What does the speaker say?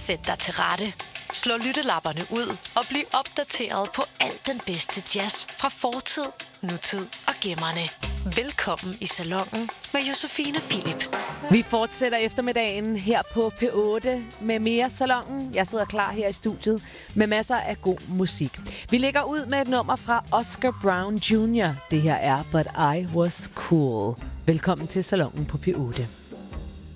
Sæt dig til rette. Slå lyttelapperne ud og bliv opdateret på alt den bedste jazz fra fortid, nutid og gemmerne. Velkommen i Salonen med Josefine Philip. Vi fortsætter eftermiddagen her på P8 med mere Salonen. Jeg sidder klar her i studiet med masser af god musik. Vi lægger ud med et nummer fra Oscar Brown Jr. Det her er But I Was Cool. Velkommen til Salonen på P8.